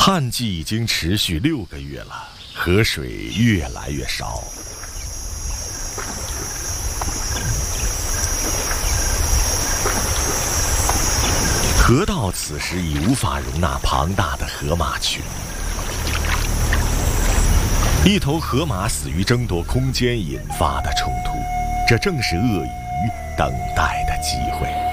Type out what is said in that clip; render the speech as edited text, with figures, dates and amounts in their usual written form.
旱季已经持续6个月了，河水越来越少。河道此时已无法容纳庞大的河马群。一头河马死于争夺空间引发的冲突，这正是鳄鱼等待的机会。